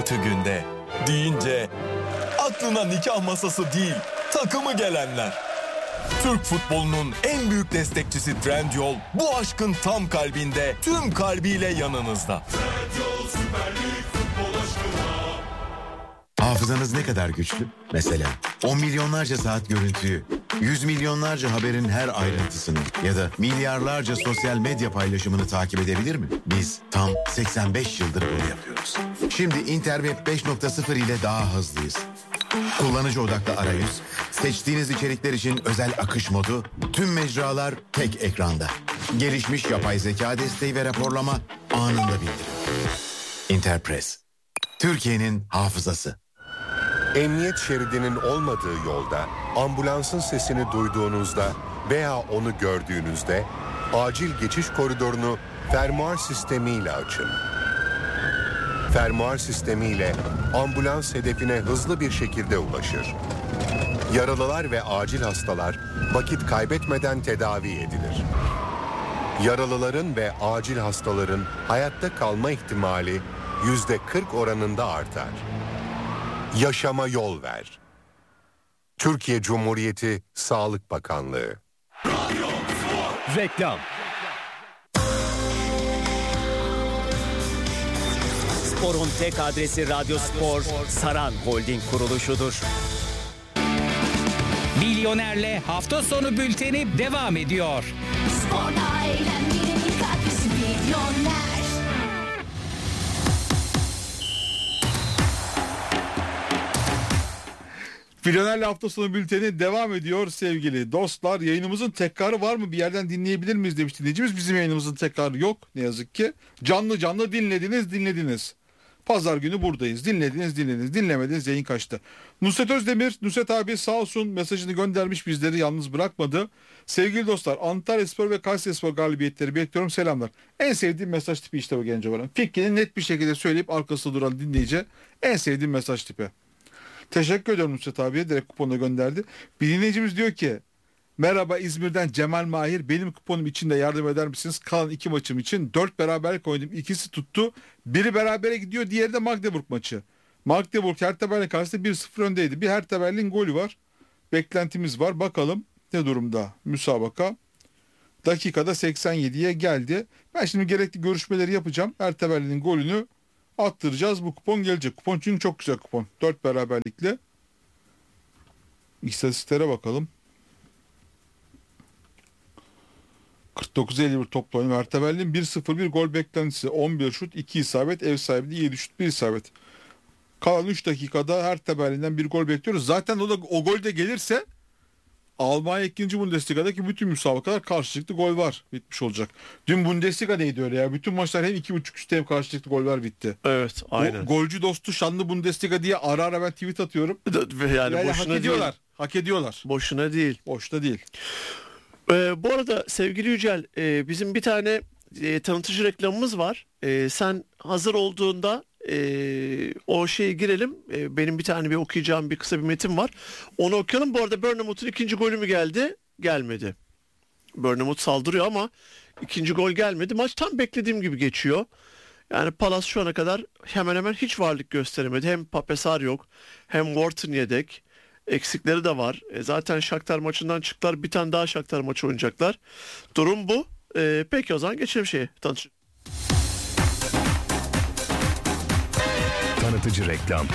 kötü günde deyince aklına nikah masası değil, takımı gelenler. Türk futbolunun en büyük destekçisi Trendyol bu aşkın tam kalbinde, tüm kalbiyle yanınızda. Trendyol Süper Lig futbol aşkına. Hafızanız ne kadar güçlü? Mesela 10 milyonlarca saat görüntüyü, 100 milyonlarca haberin her ayrıntısını ya da milyarlarca sosyal medya paylaşımını takip edebilir mi? Biz tam 85 yıldır bunu yapıyoruz. Şimdi Interweb 5.0 ile daha hızlıyız. Kullanıcı odaklı arayüz, seçtiğiniz içerikler için özel akış modu, tüm mecralar tek ekranda. Gelişmiş yapay zeka desteği ve raporlama anında bildiriyor. Interpress, Türkiye'nin hafızası. Emniyet şeridinin olmadığı yolda ambulansın sesini duyduğunuzda veya onu gördüğünüzde acil geçiş koridorunu fermuar sistemiyle açın. Fermuar sistemiyle ambulans hedefine hızlı bir şekilde ulaşır. Yaralılar ve acil hastalar vakit kaybetmeden tedavi edilir. Yaralıların ve acil hastaların hayatta kalma ihtimali %40 oranında artar. Yaşama yol ver. Türkiye Cumhuriyeti Sağlık Bakanlığı. Reklam. Spor'un tek adresi Radyo Spor, Saran Holding kuruluşudur. Milyoner'le hafta sonu bülteni devam ediyor. Sporda eğlenmenin ilk adresi Milyoner. Milyoner'le hafta sonu bülteni devam ediyor sevgili dostlar. Yayınımızın tekrarı var mı? Bir yerden dinleyebilir miyiz demiş dinleyicimiz. Bizim yayınımızın tekrarı yok ne yazık ki. Canlı canlı dinlediniz. Pazar günü buradayız. Dinlediniz. Dinlemediniz, yayın kaçtı. Nusret Özdemir, Nusret abi sağ olsun mesajını göndermiş, bizleri yalnız bırakmadı. Sevgili dostlar, Antalyaspor ve Kayserispor galibiyetleri bekliyorum, selamlar. En sevdiğim mesaj tipi işte bu genç olan. Fikrini net bir şekilde söyleyip arkasında duran dinleyici, en sevdiğim mesaj tipi. Teşekkür ediyorum Nusret abiye, direkt kuponu gönderdi. Bir dinleyicimiz diyor ki, merhaba İzmir'den Cemal Mahir, benim kuponum için de yardım eder misiniz? Kalan 2 maçım için 4 beraberlik oynadım, ikisi tuttu. Biri berabere gidiyor, diğeri de Magdeburg maçı. Magdeburg Hertha Berlin karşısında 1-0 öndeydi. Bir Hertha Berlin golü var. Beklentimiz var. Bakalım ne durumda müsabaka. Dakikada 87'ye geldi. Ben şimdi gerekli görüşmeleri yapacağım. Hertha Berlin'in golünü attıracağız. Bu kupon gelecek. Kupon çünkü çok güzel kupon. 4 beraberlikle. İstatistiklere bakalım. 49-51 toplu oyun. Hertha Berlin 1-0-1 gol beklentisi. 11 şut, 2 isabet. Ev sahibi de 7 şut, 1 isabet. Kalan 3 dakikada Hertha Berlin'den bir gol bekliyoruz. Zaten o gol de gelirse Almanya 2. Bundesliga'daki bütün müsabakalar karşılıklı gol var. Bitmiş olacak. Dün Bundesliga'daydı öyle ya. Bütün maçlar hem 2.5 üstte hem karşılıklı goller bitti. Evet, aynen. Golcü dostu şanlı Bundesliga diye ara ara ben tweet atıyorum. Yani boşuna hak ediyorlar. değil. Hak ediyorlar. Boşuna değil. Boşta değil. Bu arada sevgili Yücel, bizim bir tane tanıtıcı reklamımız var. Sen hazır olduğunda o şeye girelim. Benim bir tane bir okuyacağım bir kısa bir metin var. Onu okuyalım. Bu arada Bournemouth'un ikinci golü mü geldi? Gelmedi. Bournemouth saldırıyor ama ikinci gol gelmedi. Maç tam beklediğim gibi geçiyor. Yani Palace şu ana kadar hemen hemen hiç varlık gösteremedi. Hem Papesar yok, hem Wharton yedek. Eksikleri de var. Zaten Shakhtar maçından çıktılar. Bir tane daha Shakhtar maçı oynayacaklar. Durum bu. Peki o zaman geçelim şeye. Tanıtıcı reklam.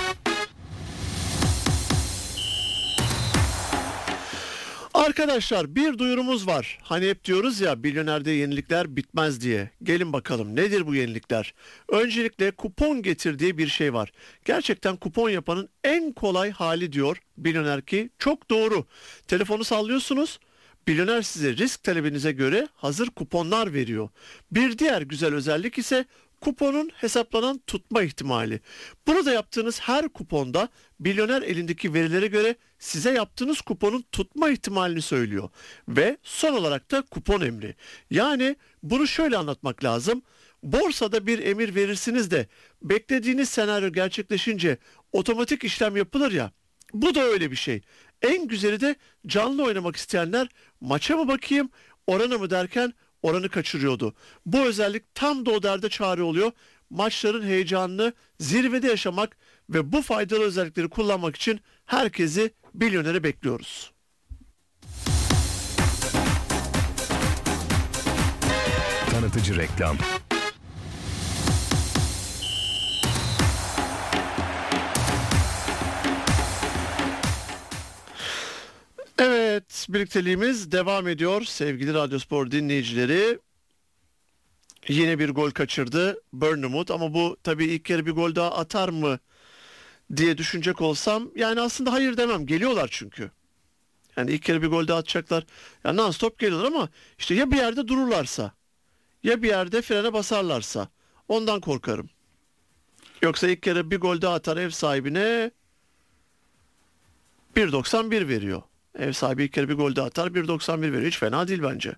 Arkadaşlar bir duyurumuz var. Hani hep diyoruz ya, Milyoner'de yenilikler bitmez diye. Gelin bakalım nedir bu yenilikler? Öncelikle kupon getir diye bir şey var. Gerçekten kupon yapanın en kolay hali diyor Milyoner ki çok doğru. Telefonu sallıyorsunuz. Milyoner size risk talebinize göre hazır kuponlar veriyor. Bir diğer güzel özellik ise kuponun hesaplanan tutma ihtimali. Burada yaptığınız her kuponda Milyoner elindeki verilere göre size yaptığınız kuponun tutma ihtimalini söylüyor. Ve son olarak da kupon emri. Yani bunu şöyle anlatmak lazım. Borsada bir emir verirsiniz de beklediğiniz senaryo gerçekleşince otomatik işlem yapılır ya. Bu da öyle bir şey. En güzeli de canlı oynamak isteyenler maça mı bakayım, orana mı derken oranı kaçırıyordu. Bu özellik tam da o derde çare oluyor. maçların heyecanını zirvede yaşamak ve bu faydalı özellikleri kullanmak için herkesi Bilyoner'e bekliyoruz. Tanıtıcı reklam. Evet, birlikteliğimiz devam ediyor sevgili Radyospor dinleyicileri. Yine bir gol kaçırdı Bournemouth ama bu tabii ilk yarı bir gol daha atar mı diye düşünecek olsam yani aslında hayır demem, geliyorlar çünkü. Yani ilk yarı bir gol daha atacaklar. Yani non-stop geliyorlar ama işte ya bir yerde dururlarsa ya bir yerde frene basarlarsa ondan korkarım. Yoksa ilk yarı bir gol daha atar ev sahibine 1.91 veriyor. Ev sahibi ilk kere bir gol daha atar 1.91 veriyor. Hiç fena değil bence.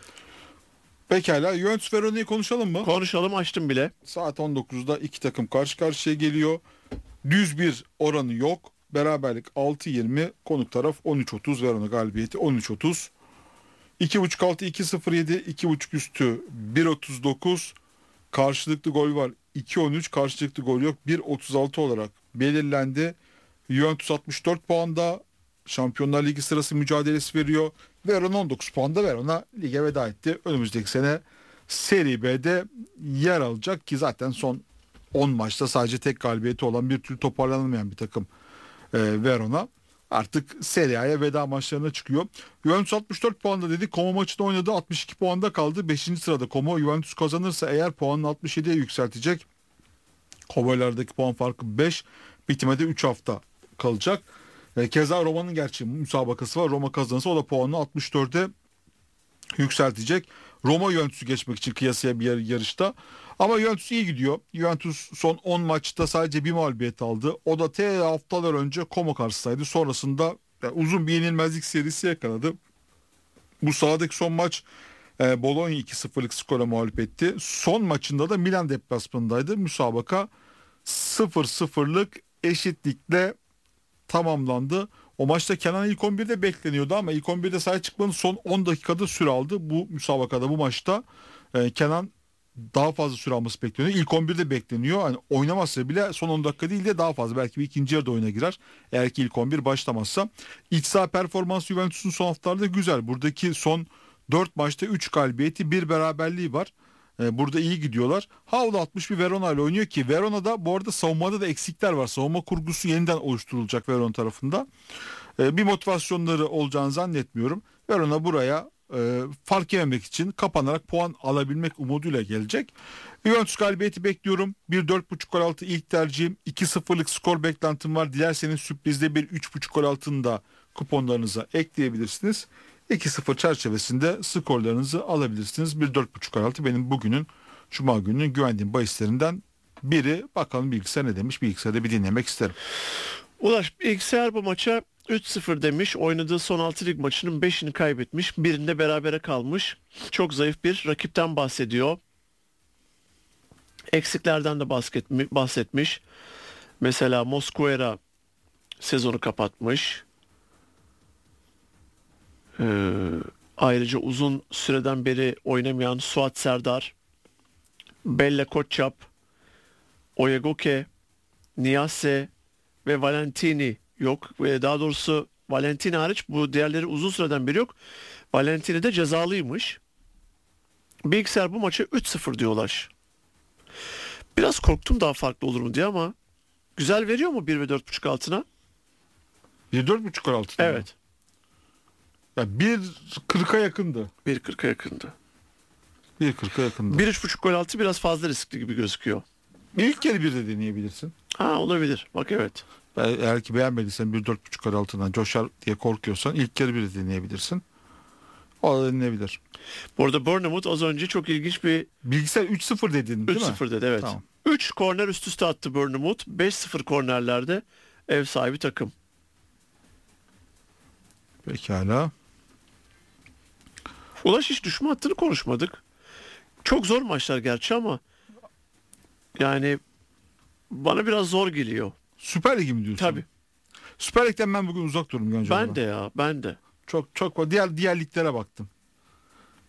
Pekala, Juventus Verona'yı konuşalım mı? Konuşalım, açtım bile. Saat 19'da iki takım karşı karşıya geliyor. Düz bir oranı yok. Beraberlik 6.20, konuk taraf 13.30, Verona galibiyeti 13.30. 2.5 altı 2.07, 2.5 üstü 1.39. Karşılıklı gol var 2.13, karşılıklı gol yok 1.36 olarak belirlendi. Juventus 64 puanda, Şampiyonlar Ligi sırası mücadelesi veriyor. Verona 19 puanda, Verona lige veda etti. Önümüzdeki sene Serie B'de yer alacak ki zaten son 10 maçta sadece tek galibiyeti olan, bir türlü toparlanamayan bir takım Verona. Artık Serie A'ya veda maçlarına çıkıyor. Juventus 64 puanda dedik. Como maçını oynadı. 62 puanda kaldı. 5. sırada Como. Juventus kazanırsa eğer puanını 67'ye yükseltecek. Como'lardaki puan farkı 5. Bitimede 3 hafta kalacak. Keza Roma'nın gerçi müsabakası var. Roma kazanırsa o da puanını 64'e yükseltecek. Roma Juventus'u geçmek için kıyasıya bir yarışta. Ama Juventus iyi gidiyor. Juventus son 10 maçta sadece bir mağlubiyet aldı. O da haftalar önce Como karşısındaydı. Sonrasında uzun bir yenilmezlik serisi yakaladı. Bu sahadaki son maç Bologna 2-0'lık skora mağlup etti. Son maçında da Milan deplasmanındaydı. Müsabaka 0-0'lık eşitlikle tamamlandı. O maçta Kenan ilk 11'de bekleniyordu ama ilk 11'de sahaya çıkmanın son 10 dakikada süre aldı. Bu müsabakada, bu maçta Kenan daha fazla süre alması bekleniyor. İlk 11'de bekleniyor. Yani oynamazsa bile son 10 dakika değil de daha fazla. Belki bir ikinci yarıda oyuna girer. Eğer ki ilk 11 başlamazsa. İç saha performansı Juventus'un son haftalarda güzel. Buradaki son 4 maçta 3 galibiyeti, 1 beraberliği var. Burada iyi gidiyorlar. Havlu atmış bir Verona ile oynuyor ki Verona'da bu arada savunmada da eksikler var. Savunma kurgusu yeniden oluşturulacak Verona tarafında. Bir motivasyonları olacağını zannetmiyorum. Verona buraya fark yememek için kapanarak puan alabilmek umuduyla gelecek. Juventus galibiyeti bekliyorum. 1.4.5 gol altı ilk tercihim. 2-0'lık skor beklentim var. Dilerseniz sürprizde bir 3.5 gol altını da kuponlarınıza ekleyebilirsiniz. 2-0 çerçevesinde skorlarınızı alabilirsiniz. 1.4.5 gol altı benim bugünün, Cuma gününün güvendiğim bahislerinden biri. Bakalım bilgisayar ne demiş? Bilgisayarda bir dinlemek isterim. Ulaş, bilgisayar bu maça 3-0 demiş. Oynadığı son 6 lig maçının 5'ini kaybetmiş. Birinde berabere kalmış. Çok zayıf bir rakipten bahsediyor. Eksiklerden de bahsetmiş. Mesela Mosquera sezonu kapatmış. Ayrıca uzun süreden beri oynamayan Suat Serdar, Bella Koçap, Oyegoke, Niasse ve Valentini yok. Daha doğrusu Valentini hariç bu diğerleri uzun süreden beri yok. Valentini de cezalıymış. Bilgisayar bu maça 3-0 diyorlar. Biraz korktum daha farklı olur mu diye ama güzel veriyor mu 1 ve 4.5 altına? 1.4.5 gol altına. Evet. Ya 1.40'a yakındı. 1.40'a yakındı. 1.40'a yakındı. 1.3.5 gol altı biraz fazla riskli gibi gözüküyor. İlk kere bir de deneyebilirsin. Ha, olabilir. Bak evet. Eğer ki beğenmediysen 1.4.5 gol altından coşar diye korkuyorsan ilk kere bir de deneyebilirsin. O da deneyebilir. Bu arada Bournemouth az önce çok ilginç bir... Bilgisayar 3-0 dedin değil mi? 3-0 dedi, evet. Tamam. 3 korner üst üste attı Bournemouth. 5-0 kornerlerde ev sahibi takım. Pekala. Ulaş, hiç düşme hattını konuşmadık. Çok zor maçlar gerçi ama yani bana biraz zor geliyor. Süper Ligi mi diyorsun? Tabii. Süper Lig'den ben bugün uzak durdum. Ben de ya, ben de. Çok diğer liglere baktım.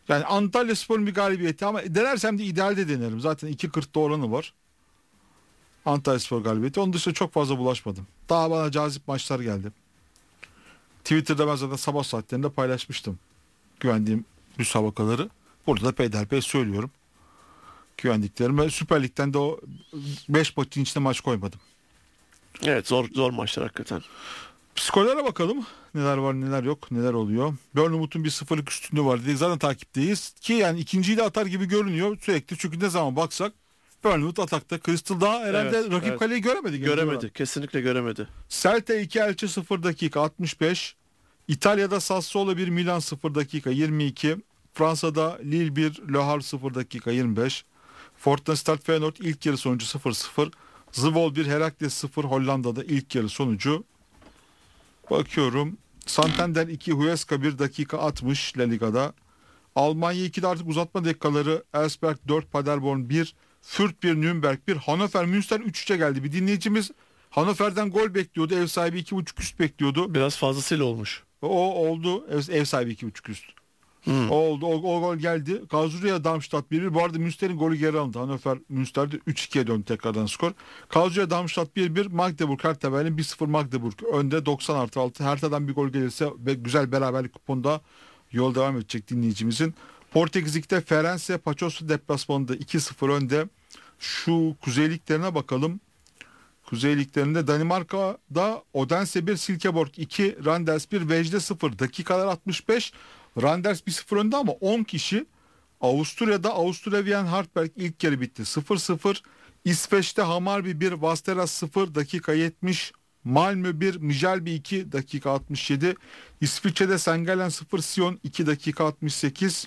Yani Antalyaspor'un bir galibiyeti ama denersem de idealde denerim. Zaten 2.40'da oranı var. Antalyaspor galibiyeti. Onun dışında çok fazla bulaşmadım. Daha bana cazip maçlar geldi. Twitter'da ben zaten sabah saatlerinde paylaşmıştım güvendiğim müsabakaları. Burada da peyderpey söylüyorum. Güvendiklerim. Ben Süper Lig'den de o 5 maçın içine maç koymadım. Evet, zor maçlar hakikaten. Skorlara bakalım. Neler var neler yok neler oluyor. Bournemouth'un 1-0'lık üstünlüğü var dedik. Zaten takipteyiz. Ki yani ikinciyi de atar gibi görünüyor sürekli. Çünkü ne zaman baksak Bournemouth atakta. Crystal daha herhalde rakip kaleyi göremedi. Göremedi. Kesinlikle göremedi. Celta 2 Elche 0 dakika 65. İtalya'da Sassuolo 1 Milan 0 dakika 22. Fransa'da Lille 1 Le Havre 0 dakika 25. Fortuna Feyenoord ilk yarı sonucu 0-0. Zwolle 1 Herakles 0 Hollanda'da ilk yarı sonucu. Bakıyorum. Santander 2 Huesca 1 dakika 60 La Liga'da. Almanya 2'de artık uzatma dakikaları. Elfsberg 4 Paderborn 1 Fürth 1 Nürnberg 1 Hannover Münster 3-3'e geldi. Bir dinleyicimiz Hannover'den gol bekliyordu. Ev sahibi 2.5 üst bekliyordu. Biraz fazlasıyla olmuş. O oldu. Ev sahibi 2.5 üst. O oldu. O gol geldi. Karlsruhe Darmstadt 1-1. Bu arada Münster'in golü geri alındı. Hannover Münster'de 3-2'ye döndü tekrardan skor. Karlsruhe Darmstadt 1-1. Magdeburg Hertha Berlin 1-0 Magdeburg önde 90+6. Hertha'dan bir gol gelirse ve güzel beraberlik kuponda yol devam edecek dinleyicimizin. Portekiz Lig'de Ferenc Paçosu deplasmanında 2-0 önde. Şu Kuzey Liglerine bakalım. Kuzey Liglerinde Danimarka'da Odense 1 Silkeborg 2 Randers 1 Vejde 0 dakikalar 65. Randers 1-0 önde ama 10 kişi. Avusturya'da Avusturya Wien Hartberg ilk yarı bitti 0-0. İsveç'te Hamarby 1 Vasteras 0 dakika 70. Malmö 1 Mjelby 2 dakika 67. İsviçre'de Sengalen 0 Sion 2 dakika 68.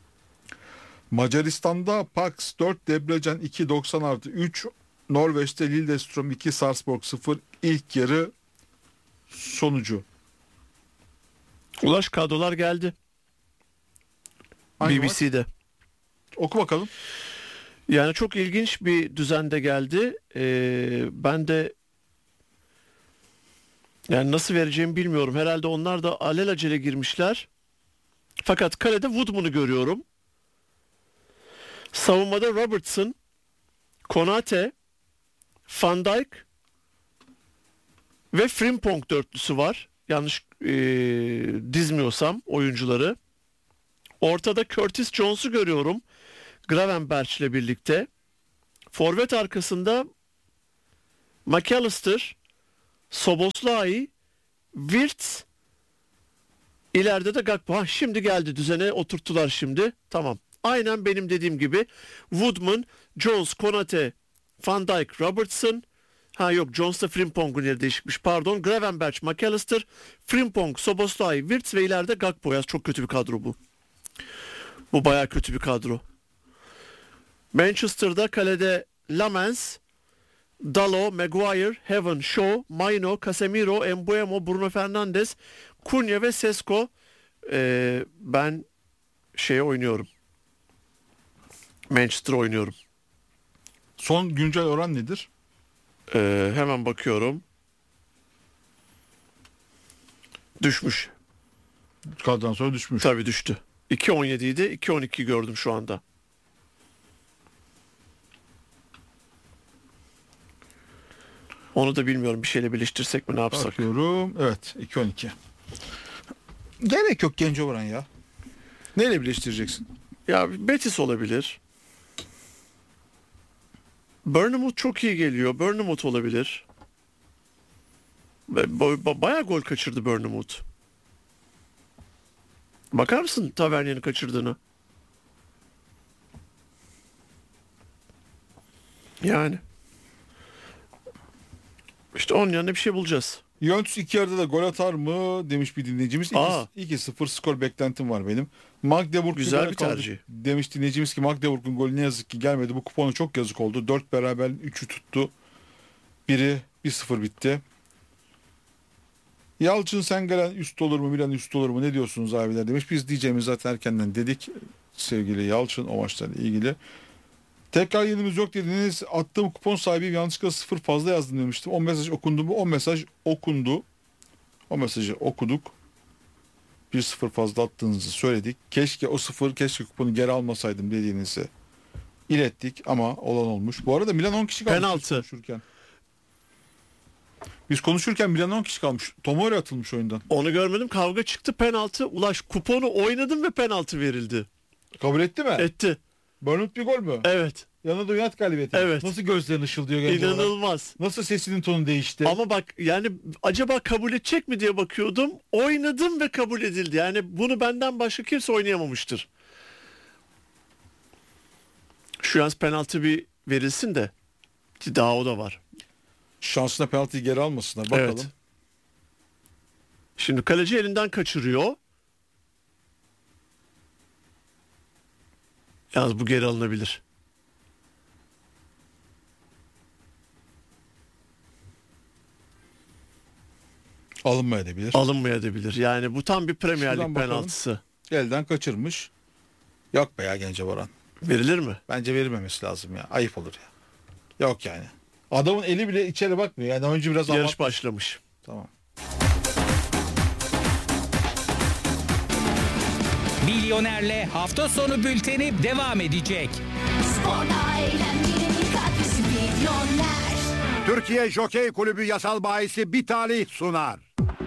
Macaristan'da Pax 4 Debrecen 2 90+3. Norveç'te Lillestrøm 2 Sarpsborg 0 ilk yarı sonucu. Ulaş kadrolar geldi. Hangi BBC'de. Oku bakalım. Yani çok ilginç bir düzende geldi. Ben de yani nasıl vereceğimi bilmiyorum. Herhalde onlar da alelacele girmişler. Fakat kalede Woodman'ı görüyorum. Savunmada Robertson, Konate, Van Dijk ve Frimpong dörtlüsü var. Yanlış dizmiyorsam oyuncuları. Ortada Curtis Jones'u görüyorum. Gravenberch ile birlikte. Forvet arkasında McAllister, Szoboszlai, Wirtz, ileride de Gakpo. Şimdi geldi, düzene oturttular şimdi. Tamam. Aynen benim dediğim gibi Woodman, Jones, Konate, Van Dijk, Robertson. Jones'ta Frimpong'un yeri değişikmiş. Pardon. Gravenberch, McAllister, Frimpong, Szoboszlai, Wirtz ve ileride Gakpo. Ya çok kötü bir kadro bu. Bu bayağı kötü bir kadro. Manchester'da kalede Lamens, Dalot, Maguire, Heaven, Shaw, Maino, Casemiro, Mbeumo, Bruno Fernandes, Cunha ve Sesko. Ben oynuyorum. Manchester oynuyorum. Son güncel oran nedir? Hemen bakıyorum. Düşmüş. Kadrodan sonra düşmüş. Tabii düştü. 2.17 idi. 2.12 gördüm şu anda. Onu da bilmiyorum. Bir şeyle birleştirsek mi, ne yapsak? Bakıyorum. Evet. 2.12. Gerek yok genç oran ya. Neyle birleştireceksin? Ya Betis olabilir. Bournemouth çok iyi geliyor. Bournemouth olabilir. Bayağı gol kaçırdı Bournemouth. Bakar mısın Tavernier'in kaçırdığını? Yani. İşte onun yanına bir şey bulacağız. Juventus 2 yarıda da gol atar mı demiş bir dinleyicimiz. 2-0 skor beklentim var benim. Magdeburg güzel bir tercih. Demiş dinleyicimiz ki Magdeburg'un golü ne yazık ki gelmedi. Bu kuponu çok yazık oldu. 4 beraber 3'ü tuttu. Biri 1-0 bitti. Yalçın Sengelen üst olur mu, Milan üst olur mu, ne diyorsunuz abiler demiş. Biz diyeceğimiz zaten erkenden dedik sevgili Yalçın o maçlarla ilgili. Tekrar yenimiz yok dediniz. Attığım kupon sahibi yanlışlıkla 0 fazla yazdım demiştim. O mesaj okundu mu? O mesaj okundu. O mesajı okuduk. 1-0 fazla attığınızı söyledik. Keşke kuponu geri almasaydım dediğinizi ilettik ama olan olmuş. Bu arada Milan 10 kişi kalmış. Penaltı. Biz konuşurken Milan 10 kişi kalmış. Tomori atılmış oyundan. Onu görmedim, kavga çıktı, penaltı. Ulaş, kuponu oynadım ve penaltı verildi. Kabul etti mi? Etti. Burnout bir gol mü? Evet. Yanına Dünyat galibiyeti. Evet. Nasıl gözlerin ışıldıyor genç olarak? İnanılmaz. Nasıl sesinin tonu değişti? Ama bak yani acaba kabul edecek mi diye bakıyordum. Oynadım ve kabul edildi. Yani bunu benden başka kimse oynayamamıştır. Şu an penaltı bir verilsin de. Daha o da var. Şansına penaltıyı geri almasınlar. Bakalım. Evet. Şimdi kaleci elinden kaçırıyor. Yalnız bu geri alınabilir. Alınmayabilir. Alınmayabilir. Yani bu tam bir Premier Şuradan Lig bakalım. penaltısı. Elden kaçırmış. Yok be ya Gencebaran. Verilir mi? Bence verilmemesi lazım ya. Ayıp olur ya. Yok yani. Adamın eli bile içeri bakmıyor. Yani oyuncu biraz Yarış abartmış. başlamış. Tamam. Milyoner'le hafta sonu bülteni devam edecek. Sporla eğlenmenin katkısı Milyoner. Türkiye Jokey Kulübü yasal bahisi bir talih sunar.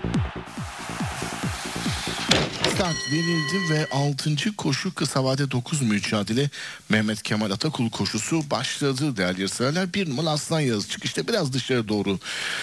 Start verildi ve 6. koşu kısa vade 9 mücadele Mehmet Kemal Atakul koşusu başladı değerli yarışseverler. 1 numaralı Aslan Yağız çıkışta biraz dışarı doğru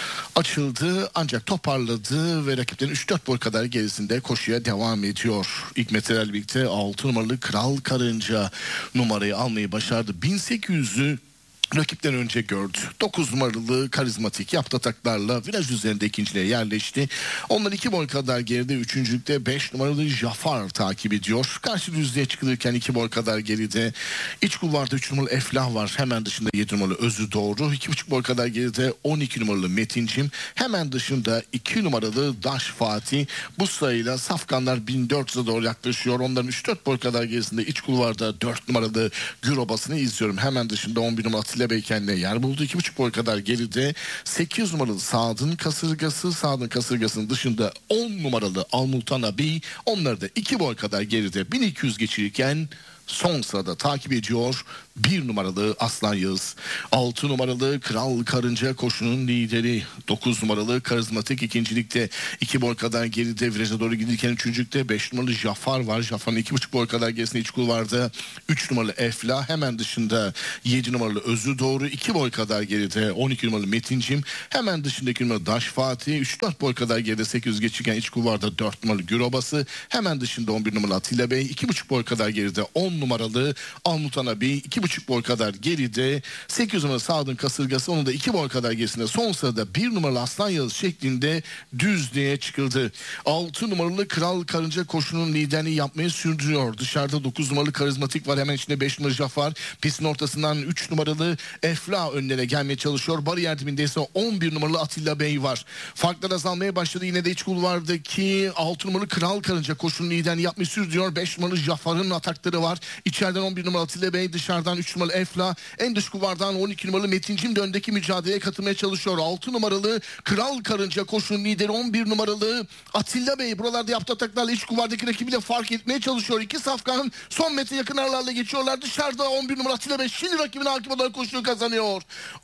açıldı ancak toparladı ve rakiplerin 3-4 boy kadar gerisinde koşuya devam ediyor. İlk metrelerle birlikte 6 numaralı Kral Karınca numarayı almayı başardı. 1800'ü rakipten önce gördü. 9 numaralı Karizmatik yaptı ataklarla viraj üzerinde ikinciliğe yerleşti. Onlar 2 boy kadar geride. Üçüncülükte 5 numaralı Jafar takip ediyor. Karşı düzlüğe çıkılırken 2 boy kadar geride. İç kulvarda 3 numaralı Eflah var. Hemen dışında 7 numaralı Özü Doğru. 2,5 boy kadar geride 12 numaralı Metincim. Hemen dışında 2 numaralı Daş Fatih. Bu sayıyla Safkanlar 1400'e doğru yaklaşıyor. Onların 3-4 boy kadar gerisinde iç kulvarda 4 numaralı Gürobası'nı izliyorum. Hemen dışında 11 numaralı Bey kendine yer buldu. 2,5 boy kadar geride 8 numaralı Sadın Kasırgası. Sadın Kasırgası'nın dışında 10 numaralı Almultan Abi. Onları da 2 boy kadar geride 1200 geçirirken son sırada takip ediyor 1 numaralı Aslan Yağız. 6 numaralı Kral Karınca koşunun lideri. 9 numaralı Karizmatik ikincilikte 2 boy kadar geride viraja doğru giderken üçüncülükte 5 numaralı Jafar var. Jafar'ın 2,5 boy kadar gerisinde iç kulvarda 3 numaralı Efla. Hemen dışında 7 numaralı Özü Doğru. 2 boy kadar geride 12 numaralı Metincim. Hemen dışındaki numaralı Daş Fatih. 3-4 boy kadar geride 800 geçirken iç kulvarda 4 numaralı Gürobası. Hemen dışında 11 numaralı Atilla Bey. 2,5 boy kadar geride 10 numaralı Almutan Abi. 2,5 boy kadar geride 8 numaralı Sadın Kasırgası. Onun da 2 boy kadar gerisinde son sırada 1 numaralı Aslan Yağız şeklinde düzlüğe çıkıldı. 6 numaralı Kral Karınca koşunun liderliği yapmayı sürdürüyor. Dışarıda 9 numaralı Karizmatik var. Hemen içinde 5 numaralı Jafar. Pistin ortasından 3 numaralı Efla önlere gelmeye çalışıyor. Bariyer dibinde ise 11 numaralı Atilla Bey var. Farklar azalmaya başladı. Yine de iç kulvardaki 6 numaralı Kral Karınca koşunun liderliği yapmayı sürdürüyor. 5 numaralı Jafar'ın atakları var. İçeriden 11 numaralı Atilla Bey, dışarıdan 3 numaralı Efla, en dış kulvardan 12 numaralı Metincim de öndeki mücadeleye katılmaya çalışıyor. 6 numaralı Kral Karınca koşunun lideri 11 numaralı Atilla Bey buralarda yaptığı ataklarla iç kulvardaki rakibiyle fark etmeye çalışıyor. 2 safkan son metre yakın aralarla geçiyorlar. Dışarıda 11 numaralı Atilla Bey şimdi rakibine hakim olarak koşuyu kazanıyor.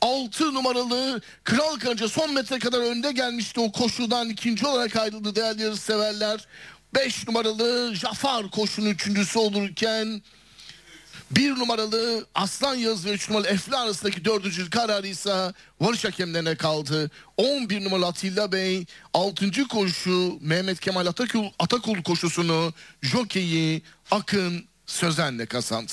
6 numaralı Kral Karınca son metre kadar önde gelmişti. O koşudan ikinci olarak ayrıldı değerli yarışseverler. 5 numaralı Jafar koşunun üçüncüsü olurken 1 numaralı Aslan Yağız ve 3 numaralı Efla arasındaki dördüncülük kararı ise varış hakemlerine kaldı. 11 numaralı Atilla Bey 6. koşu Mehmet Kemal Atakul koşusunu jokeyi Akın Sözen'le kazandı.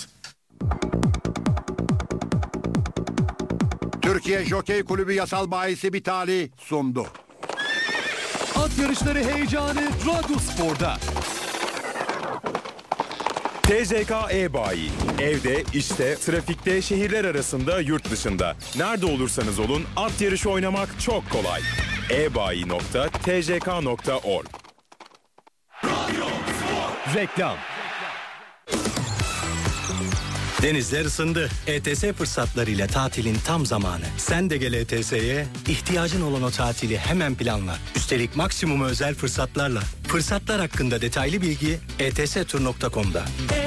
Türkiye Jokey Kulübü yasal bahisi bir talih sundu. At yarışları heyecanı Radyo Spor'da. TJK E-Bayi. Evde, işte, trafikte, şehirler arasında, yurt dışında. Nerede olursanız olun at yarışı oynamak çok kolay. ebayi.tjk.org. Reklam. Denizler ısındı. ETS fırsatlarıyla tatilin tam zamanı. Sen de gel ETS'ye, ihtiyacın olan o tatili hemen planla. Üstelik maksimum özel fırsatlarla. Fırsatlar hakkında detaylı bilgi etstur.com'da.